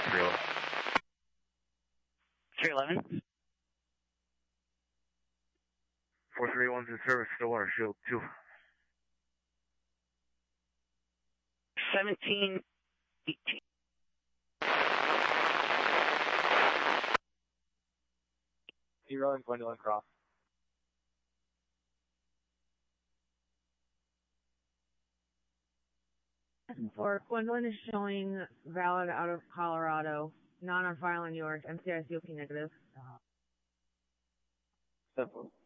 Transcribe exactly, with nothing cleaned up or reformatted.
three eleven. three eleven. four three one's in service, Stillwater, Shield two. seventeen eighteen. Zero and Gwendolyn Cross. For Gwendolyn is showing valid out of Colorado, non on file in New York, M C I C O P negative. Simple.